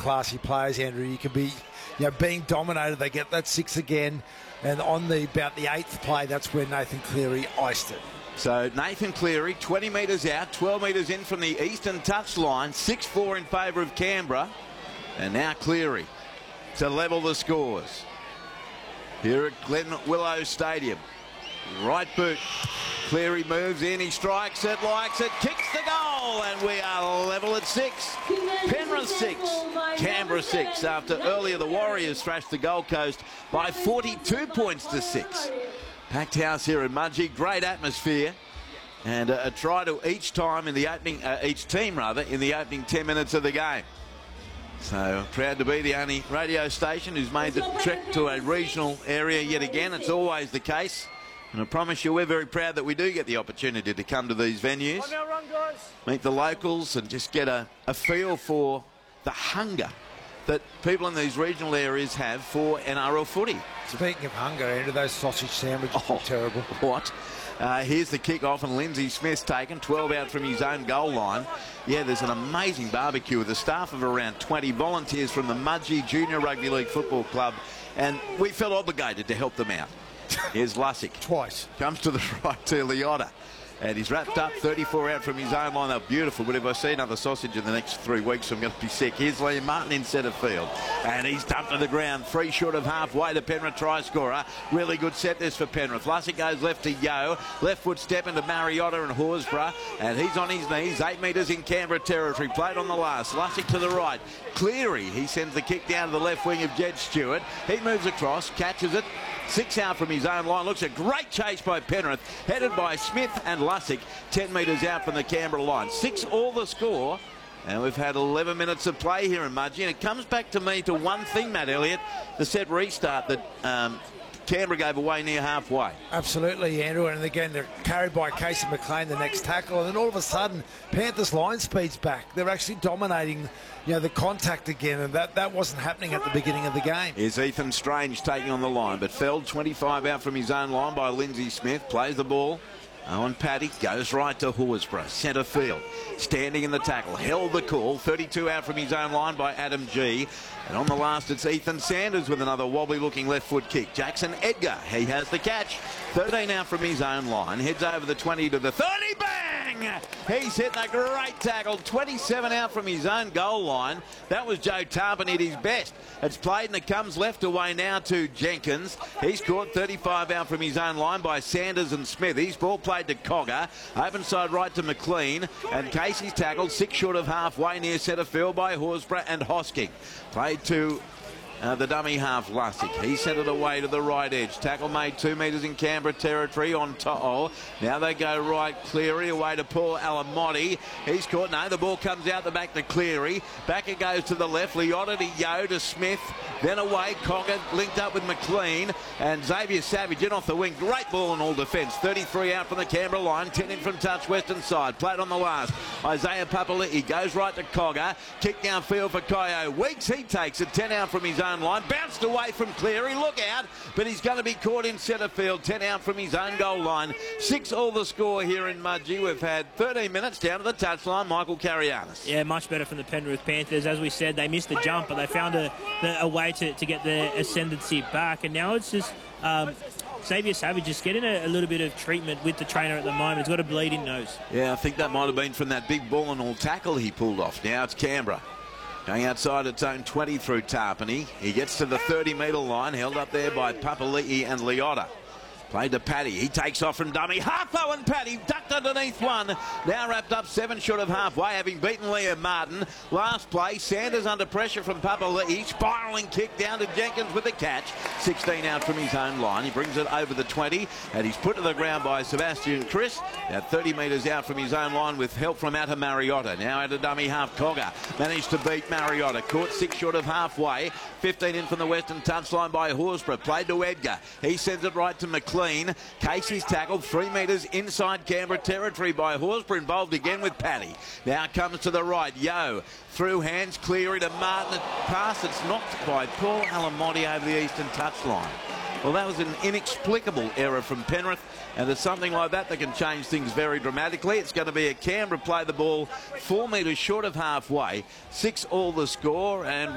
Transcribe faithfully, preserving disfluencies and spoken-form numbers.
classy players, Andrew. You can be, you know, being dominated. They get that six again, and on the about the eighth play, that's where Nathan Cleary iced it. So Nathan Cleary, twenty metres out, twelve metres in from the eastern touchline, six four in favour of Canberra. And now Cleary to level the scores here at Glen Willow Stadium. Right boot. Cleary moves in, he strikes it, likes it, kicks the goal, and we are level at six. Penrith six, Canberra six, after earlier the Warriors thrashed the Gold Coast by forty-two points to six. Packed house here in Mudgee, great atmosphere, and a, a try to each time in the opening, uh, each team rather, in the opening ten minutes of the game. So proud to be the only radio station who's made the trek to a regional area yet again. It's always the case. And I promise you, we're very proud that we do get the opportunity to come to these venues, meet the locals, and just get a, a feel for the hunger that people in these regional areas have for N R L footy. Speaking of hunger, Andrew, those sausage sandwiches oh, are terrible. What? Uh, here's the kick-off, and Lindsay Smith's taken, twelve out from his own goal line. Yeah, there's an amazing barbecue with a staff of around twenty volunteers from the Mudgee Junior Rugby League Football Club, and we felt obligated to help them out. Here's Lussick. Twice. Comes to the right to Leota. And he's wrapped up, thirty-four out from his own line. They're beautiful, but if I see another sausage in the next three weeks, I'm going to be sick. Here's Liam Martin in centre field. And he's dumped to the ground, three short of halfway to Penrith try scorer. Really good set this for Penrith. Lussick goes left to Yo. Left foot step into Mariota and Horsburgh. And he's on his knees, eight metres in Canberra territory. Played on the last. Lussick to the right. Cleary, he sends the kick down to the left wing of Jed Stewart. He moves across, catches it. Six out from his own line. Looks a great chase by Penrith, headed by Smith and Lussick, ten metres out from the Canberra line. Six all the score, and we've had eleven minutes of play here in Mudgee, and it comes back to me to one thing, Matt Elliott, the set restart that um, Canberra gave away near halfway. Absolutely, Andrew, and again they're carried by Casey McLean, the next tackle, and then all of a sudden Panthers line speed's back. They're actually dominating, you know, the contact again, and that, that wasn't happening at the beginning of the game. Here's Ethan Strange taking on the line, but Feld, twenty-five out from his own line by Lindsay Smith, plays the ball. Owen Paddy goes right to Horsburgh, centre field, standing in the tackle, held the call, thirty-two out from his own line by Adam G. And on the last, it's Ethan Sanders with another wobbly-looking left foot kick. Jackson Edgar, he has the catch, thirteen out from his own line, heads over the twenty to the thirty, bang! He's hitting a great tackle, twenty-seven out from his own goal line. That was Joe Tarpon at his best. It's played and it comes left away now to Jenkins. He's caught thirty-five out from his own line by Sanders and Smith. His ball played to Cogger, open side right to McLean, and Casey's tackled six short of halfway near centre field by Horsburgh and Hosking. Played to Uh, the dummy half, Lussick. He sent it away to the right edge. Tackle made two metres in Canberra territory on To'o. Now they go right. Cleary away to Paul Alamotti. He's caught. No, the ball comes out the back to Cleary. Back it goes to the left. Leota to Yo to Smith. Then away. Cogger linked up with McLean. And Xavier Savage in off the wing. Great ball in all defence. thirty-three out from the Canberra line. ten in from touch western side. Played on the last. Isaiah Papali'i goes right to Cogger. Kick downfield for Kyo. Weeks, he takes it. ten out from his own line, bounced away from Cleary, look out, but he's going to be caught in centre field, ten out from his own goal line. Six all the score here in Mudgee. We've had thirteen minutes down to the touchline. Michael Carianis. Yeah, much better from the Penrith Panthers. As we said, they missed the jump, but they found a, a way to, to get the ascendancy back, and now it's just um, Xavier Savage just getting a, a little bit of treatment with the trainer at the moment. He's got a bleeding nose. Yeah, I think that might have been from that big ball and all tackle he pulled off. Now it's Canberra. Going outside its own twenty through Tarpany. He gets to the thirty metre line, held up there by Papali'i and Leota. Played to Paddy. He takes off from dummy. Harpo and Paddy ducked underneath one. Now wrapped up seven short of halfway, having beaten Liam Martin. Last play, Sanders under pressure from Papali'i. Spiralling kick down to Jenkins with the catch. sixteen out from his own line. He brings it over the twenty, and he's put to the ground by Sebastian Chris. Now thirty metres out from his own line with help from Atta Mariota. Now at a dummy half, Cogger managed to beat Mariota. Caught six short of halfway. fifteen in from the western touchline by Horsburgh. Played to Edgar. He sends it right to McLean. Casey's tackled three metres inside Canberra territory by Horsburgh, involved again with Paddy. Now comes to the right. Yo through hands, Cleary to Martin. Pass it's knocked by Paul Alamotti over the eastern touchline. Well, that was an inexplicable error from Penrith, and there's something like that that can change things very dramatically. It's going to be a Canberra play the ball four metres short of halfway. Six all the score, and